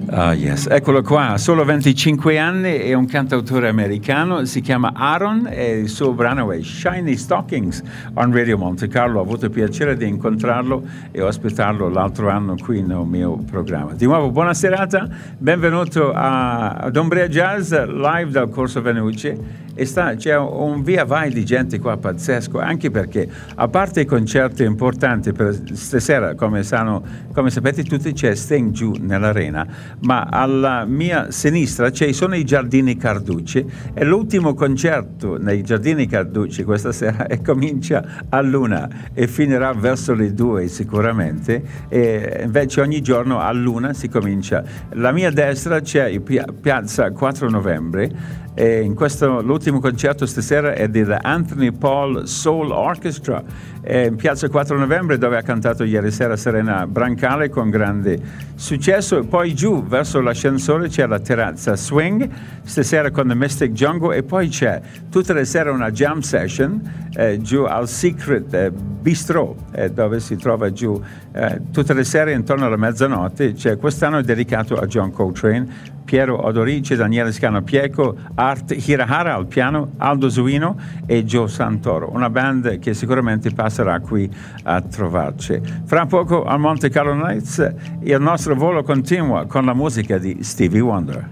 Ah, yes, eccolo qua, ha solo 25 anni, è un cantautore americano, si chiama Aaron e il suo brano è Shiny Stockings on Radio Monte Carlo. Ho avuto il piacere di incontrarlo e ospitarlo l'altro anno qui nel mio programma. Di nuovo, buona serata, benvenuto ad Umbria Jazz live dal Corso Venucci. C'è un via vai di gente qua pazzesco, anche perché a parte i concerti importanti per stasera, come sapete tutti, c'è Sting giù nell'arena, ma alla mia sinistra sono i Giardini Carducci e l'ultimo concerto nei Giardini Carducci questa sera comincia all'1 e finirà verso le 2 sicuramente, e invece ogni giorno all'1 si comincia. La mia destra c'è Piazza 4 Novembre. E l'ultimo concerto stasera è della Anthony Paul Soul Orchestra in Piazza 4 Novembre, dove ha cantato ieri sera Serena Brancale con grande successo. E poi giù verso l'ascensore c'è la terrazza Swing stasera con The Mystic Jungle, e poi c'è tutte le sere una jam session giù al Secret Bistro, dove si trova giù tutte le sere intorno alla mezzanotte. Quest'anno è dedicato a John Coltrane, Piero Odorici, Daniele Scano-Pieco, Art Hirahara al piano, Aldo Zuino e Joe Santoro, una band che sicuramente passerà qui a trovarci. Fra poco al Monte Carlo Nights il nostro volo continua con la musica di Stevie Wonder.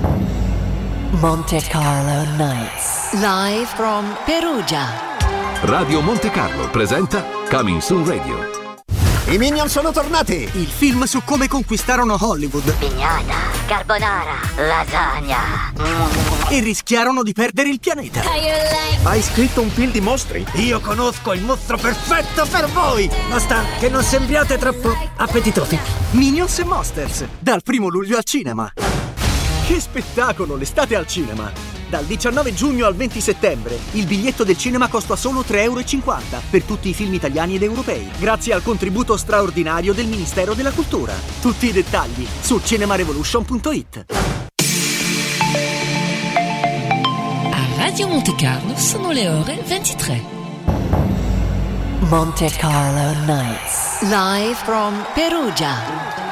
Monte Carlo Nights, live from Perugia. Radio Monte Carlo presenta Coming Soon Radio. I Minions sono tornati! Il film su come conquistarono Hollywood. Pignata, carbonara, lasagna. E rischiarono di perdere il pianeta. Hai scritto un film di mostri? Io conosco il mostro perfetto per voi! Basta che non sembriate troppo appetitosi. Minions e Monsters, dal 1 luglio al cinema. Che spettacolo, l'estate al cinema! Dal 19 giugno al 20 settembre il biglietto del cinema costa solo €3,50 per tutti i film italiani ed europei, grazie al contributo straordinario del Ministero della Cultura. Tutti i dettagli su cinemarevolution.it. A Radio Monte Carlo sono le ore 23. Monte Carlo Nights, live from Perugia.